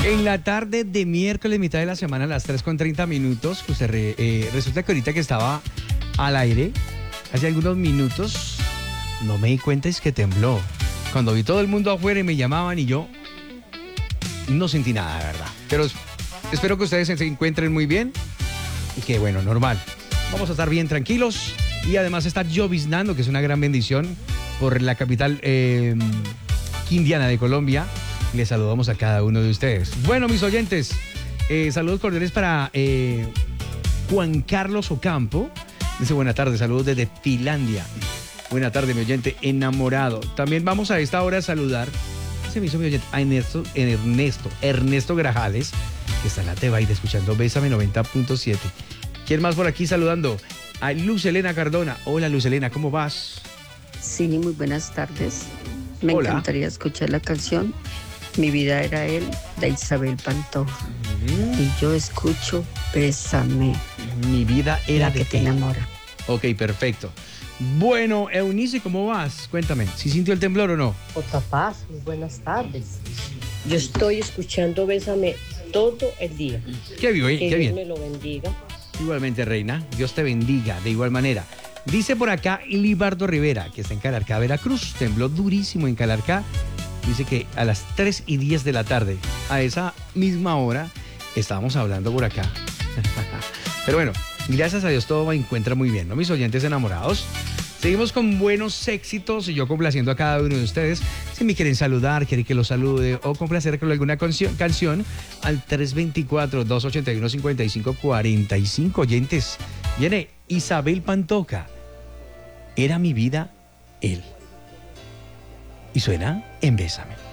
En la tarde de miércoles, mitad de la semana, a las 3:30, resulta que ahorita que estaba al aire, hace algunos minutos, no me di cuenta, es que tembló. Cuando vi todo el mundo afuera y me llamaban y yo no sentí nada, de verdad. Pero espero que ustedes se encuentren muy bien y que, bueno, normal. Vamos a estar bien tranquilos y además está lloviznando, que es una gran bendición, por la capital quindiana de Colombia. Les saludamos a cada uno de ustedes. Bueno, mis oyentes, saludos cordiales para Juan Carlos Ocampo. Dice buena tarde, saludos desde Finlandia. Buena tarde, mi oyente enamorado. También vamos a esta hora a saludar, se me hizo mi oyente, a Ernesto Grajales, que está en la Tebaide escuchando Bésame 90.7. ¿Quién más por aquí saludando? A Luz Elena Cardona. Hola, Luz Elena, ¿cómo vas? Sí, muy buenas tardes. Me Hola. encantaría escuchar la canción Mi vida era él, de Isabel Pantoja. Y yo escucho Bésame, Mi vida era la de que te ti. enamora. Ok, perfecto. Bueno, Eunice, ¿cómo vas? Cuéntame, ¿si sintió el temblor o no? Paz, muy buenas tardes. Yo estoy escuchando Bésame todo el día. Qué bien, Que qué Dios bien. me lo bendiga. Igualmente, Reina, Dios te bendiga de igual manera. Dice por acá Libardo Rivera, que está en Calarcá, Veracruz. Tembló durísimo en Calarcá. Dice que a las 3:10 de la tarde, a esa misma hora, estábamos hablando por acá. Pero bueno, gracias a Dios todo me encuentra muy bien, ¿no? Mis oyentes enamorados. Seguimos con buenos éxitos y yo complaciendo a cada uno de ustedes. Si me quieren saludar, quieren que los salude o complacer con alguna canción, al 324-281-5545. Oyentes, viene Isabel Pantoja. Era mi vida él. Y suena en Bésame.